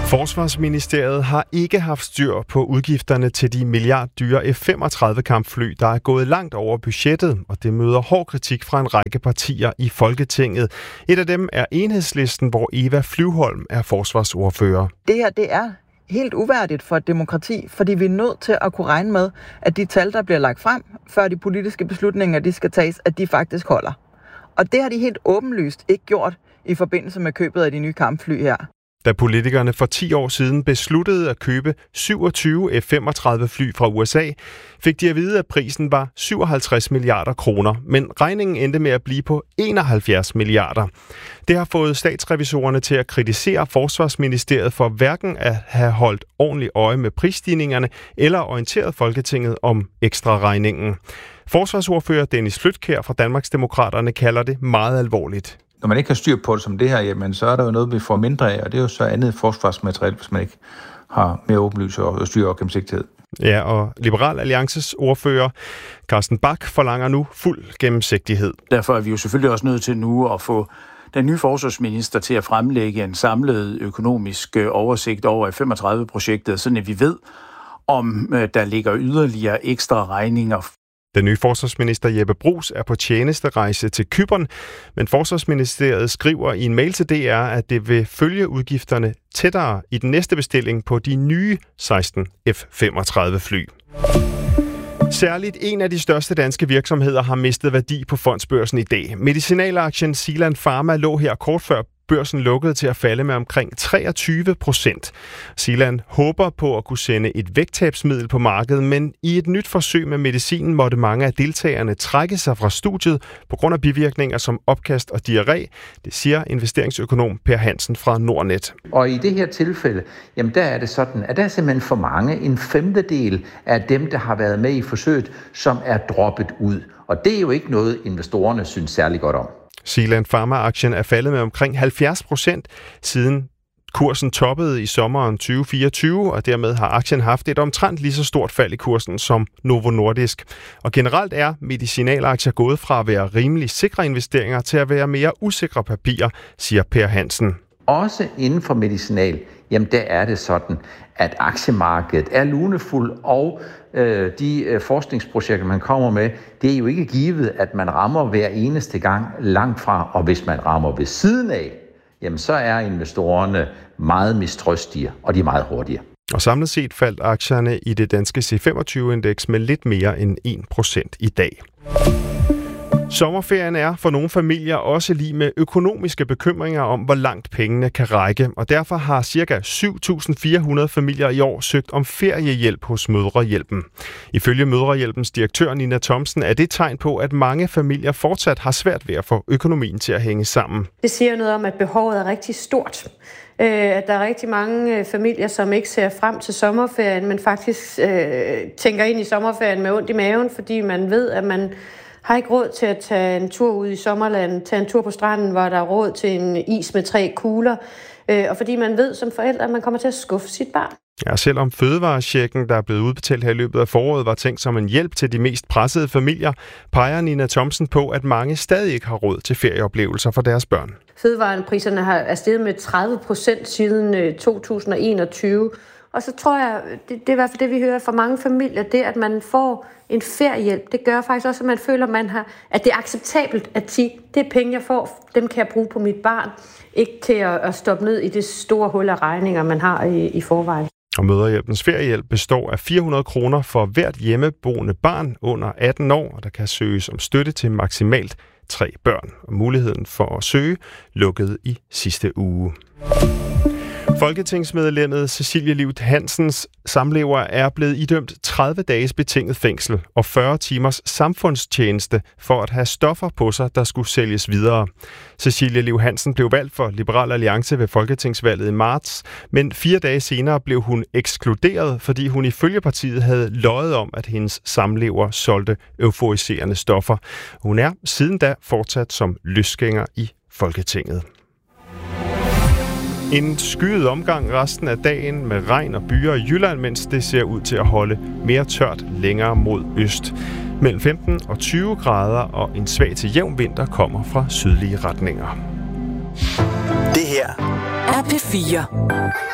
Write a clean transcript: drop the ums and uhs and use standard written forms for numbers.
Forsvarsministeriet har ikke haft styr på udgifterne til de milliarddyre F-35-kampfly, der er gået langt over budgettet, og det møder hård kritik fra en række partier i Folketinget. Et af dem er Enhedslisten, hvor Eva Flyvholm er forsvarsordfører. Det her, det er helt uværdigt for et demokrati, fordi vi er nødt til at kunne regne med, at de tal, der bliver lagt frem, før de politiske beslutninger, de skal tages, at de faktisk holder. Og det har de helt åbenlyst ikke gjort i forbindelse med købet af de nye kampfly her. Da politikerne for 10 år siden besluttede at købe 27 F-35 fly fra USA, fik de at vide, at prisen var 57 milliarder kroner, men regningen endte med at blive på 71 milliarder. Det har fået statsrevisorerne til at kritisere Forsvarsministeriet for hverken at have holdt ordentligt øje med prisstigningerne eller orienteret Folketinget om ekstra regningen. Forsvarsordfører Dennis Flydtkjær fra Danmarksdemokraterne kalder det meget alvorligt. Når man ikke har styr på det som det her, jamen, så er der jo noget, vi får mindre af, og det er jo så andet forsvarsmateriel, hvis man ikke har mere åbenlys og styr og gennemsigtighed. Ja, og Liberal Alliances ordfører Carsten Bach forlanger nu fuld gennemsigtighed. Derfor er vi jo selvfølgelig også nødt til nu at få den nye forsvarsminister til at fremlægge en samlet økonomisk oversigt over F-35-projektet, sådan at vi ved, om der ligger yderligere ekstra regninger. Den nye forsvarsminister Jeppe Bruus er på tjenesterejse til Cypern, men Forsvarsministeriet skriver i en mail til DR, at det vil følge udgifterne tættere i den næste bestilling på de nye 16 F-35 fly. Særligt en af de største danske virksomheder har mistet værdi på fondsbørsen i dag. Medicinalaktien Zealand Pharma lå her kort før børsen lukkede til at falde med omkring 23%. Zealand håber på at kunne sende et vægttabsmiddel på markedet, men i et nyt forsøg med medicinen måtte mange af deltagerne trække sig fra studiet på grund af bivirkninger som opkast og diarré. Det siger investeringsøkonom Per Hansen fra Nordnet. Og i det her tilfælde, jamen der er det sådan, at der er simpelthen for mange, en femtedel af dem, der har været med i forsøget, som er droppet ud. Og det er jo ikke noget, investorerne synes særlig godt om. Zealand Pharma-aktien er faldet med omkring 70% siden kursen toppede i sommeren 2024, og dermed har aktien haft et omtrent lige så stort fald i kursen som Novo Nordisk. Og generelt er medicinalaktier gået fra at være rimelig sikre investeringer til at være mere usikre papirer, siger Per Hansen. Også inden for medicinal, jamen der er det sådan, at aktiemarkedet er lunefuld, og de forskningsprojekter, man kommer med, det er jo ikke givet, at man rammer hver eneste gang langt fra, og hvis man rammer ved siden af, jamen så er investorerne meget mistrøstige, og de er meget hurtige. Og samlet set faldt aktierne i det danske C25-indeks med lidt mere end 1% i dag. Sommerferien er for nogle familier også lige med økonomiske bekymringer om, hvor langt pengene kan række, og derfor har ca. 7.400 familier i år søgt om feriehjælp hos Mødrehjælpen. Ifølge Mødrehjælpens direktør Nina Thomsen er det et tegn på, at mange familier fortsat har svært ved at få økonomien til at hænge sammen. Det siger noget om, at behovet er rigtig stort. At der er rigtig mange familier, som ikke ser frem til sommerferien, men faktisk tænker ind i sommerferien med ondt i maven, fordi man ved, at man har ikke råd til at tage en tur ud i sommerlandet, tage en tur på stranden, hvor der er råd til en is med 3 kugler, og fordi man ved som forældre, at man kommer til at skuffe sit barn. Ja, selvom fødevarechecken, der er blevet udbetalt her i løbet af foråret, var tænkt som en hjælp til de mest pressede familier, peger Nina Thomsen på, at mange stadig ikke har råd til ferieoplevelser for deres børn. Fødevarepriserne er steget med 30% siden 2021, og så tror jeg, det er i hvert fald det, vi hører fra mange familier, det at man får en feriehjælp, det gør faktisk også, at man føler, at det er acceptabelt at sige, det er penge, jeg får, dem kan jeg bruge på mit barn, ikke til at stoppe ned i det store hul af regninger, man har i forvejen. Og Mødrehjælpens feriehjælp består af 400 kroner for hvert hjemmeboende barn under 18 år, og der kan søges om støtte til maksimalt 3 børn. Og muligheden for at søge lukkede i sidste uge. Folketingsmedlemmet Cecilie Liv Hansens samlever er blevet idømt 30 dages betinget fængsel og 40 timers samfundstjeneste for at have stoffer på sig, der skulle sælges videre. Cecilie Liv Hansen blev valgt for Liberal Alliance ved folketingsvalget i marts, men 4 dage senere blev hun ekskluderet, fordi hun ifølge partiet havde løjet om, at hendes samlever solgte euforiserende stoffer. Hun er siden da fortsat som løsgænger i Folketinget. En skyet omgang resten af dagen med regn og byer i Jylland, mens det ser ud til at holde mere tørt længere mod øst. Mellem 15 og 20 grader og en svag til jævn vinter kommer fra sydlige retninger. Det her er P4.